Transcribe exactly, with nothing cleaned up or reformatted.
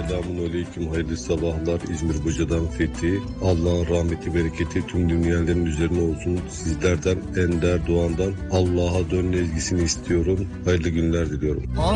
Selamun aleyküm, hayırlı sabahlar. İzmir Buca'dan Fethi. Allah'ın rahmeti, bereketi tüm dünyaların üzerine olsun. Sizlerden, Ender Doğan'dan Allah'a dön ezgisini istiyorum. Hayırlı günler diliyorum.